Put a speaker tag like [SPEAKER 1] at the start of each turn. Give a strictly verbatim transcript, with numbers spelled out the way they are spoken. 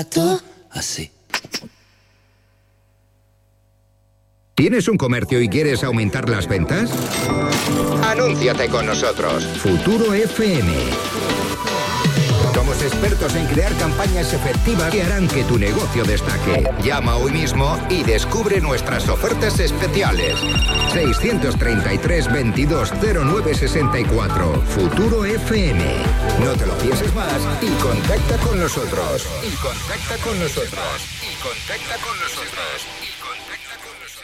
[SPEAKER 1] Así.
[SPEAKER 2] ¿Tienes un comercio y quieres aumentar las ventas? Anúnciate con nosotros. Futuro F M. Somos expertos en crear campañas efectivas que harán que tu negocio destaque. Llama hoy mismo y descubre nuestras ofertas especiales. seiscientos treinta y tres, veintidós, cero nueve sesenta y cuatro. Futuro F M. No te lo pienses más y contacta con nosotros. Y contacta con nosotros. Y contacta con nosotros.